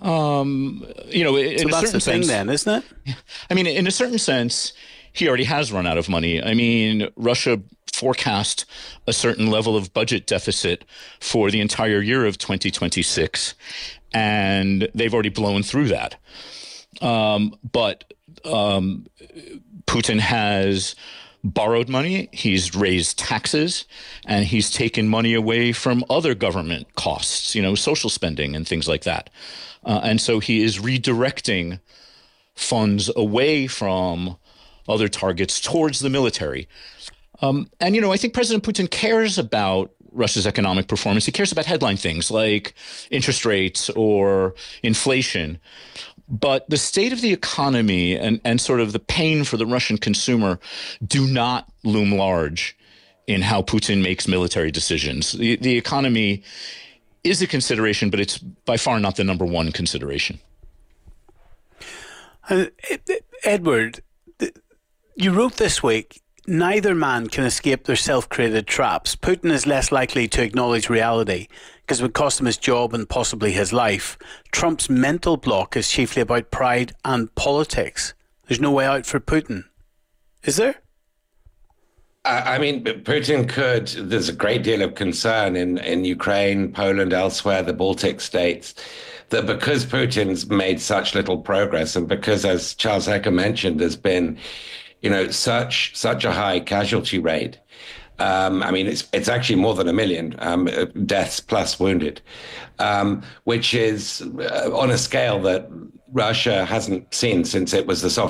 So In a that's certain the thing sense, then, isn't it? I mean, in a certain sense, he already has run out of money. I mean, Russia forecast a certain level of budget deficit for the entire year of 2026, and they've already blown through that. But Putin has borrowed money, he's raised taxes, and he's taken money away from other government costs, social spending and things like that. And so he is redirecting funds away from other targets towards the military. I think President Putin cares about Russia's economic performance. He cares about headline things like interest rates or inflation. But the state of the economy and sort of the pain for the Russian consumer do not loom large in how Putin makes military decisions. The economy is a consideration, but it's by far not the number one consideration. Edward, you wrote this week, neither man can escape their self-created traps. Putin is less likely to acknowledge reality because it would cost him his job and possibly his life. Trump's mental block is chiefly about pride and politics. There's no way out for Putin. Is there? I mean, Putin could. There's a great deal of concern in Ukraine, Poland, elsewhere, the Baltic states, that because Putin's made such little progress and because, as Charles Hecker mentioned, there's been, such a high casualty rate. I mean, it's actually more than 1 million deaths plus wounded, which is on a scale that Russia hasn't seen since it was the Soviet